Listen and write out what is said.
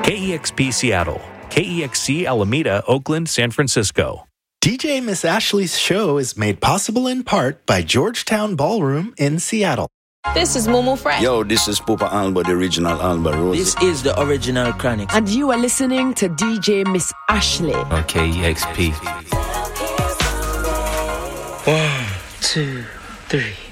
KEXP Seattle, KEXC Alameda, Oakland, San Francisco. DJ Miss Ashley's show is made possible in part by Georgetown Ballroom in Seattle. This is Momo Frank. Yo, this is Pupa Alba, the original Alba Rose. This is the original Chronic. And you are listening to DJ Miss Ashley on KEXP. 1, 2, 3.